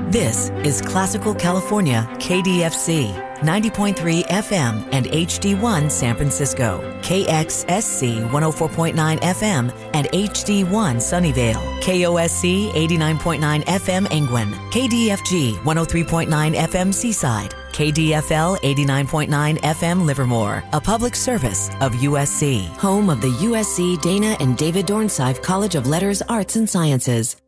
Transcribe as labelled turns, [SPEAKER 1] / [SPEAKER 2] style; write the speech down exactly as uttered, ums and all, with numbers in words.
[SPEAKER 1] This is Classical California, K D F C, ninety point three F M and H D one San Francisco, K X S C one oh four point nine F M and H D one Sunnyvale, K O S C eighty-nine point nine F M Angwin, K D F G one oh three point nine F M Seaside, K D F L eighty-nine point nine F M Livermore, a public service of U S C, home of the U S C Dana and David Dornsife College of Letters, Arts and Sciences.